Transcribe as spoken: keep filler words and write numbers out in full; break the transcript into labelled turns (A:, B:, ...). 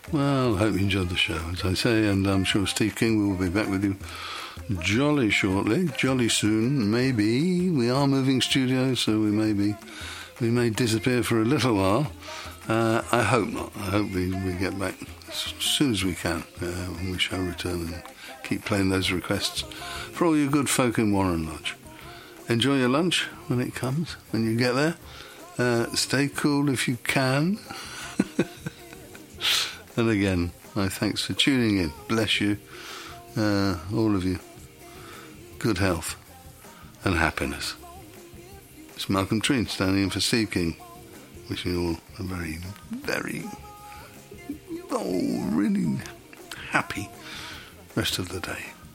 A: Well, I hope you enjoyed the show, as I say, and I'm sure Steve King will be back with you jolly shortly, jolly soon. Maybe we are moving studios, so we may be, we may disappear for a little while. Uh, I hope not. I hope we, we get back as soon as we can, uh, and we shall return and keep playing those requests for all you good folk in Warren Lodge. Enjoy your lunch when it comes, when you get there. Uh, stay cool if you can. And again, my thanks for tuning in. Bless you, uh, all of you. Good health and happiness. It's Malcolm Treen standing in for Steve King, wishing you all a very, very, oh, really happy rest of the day.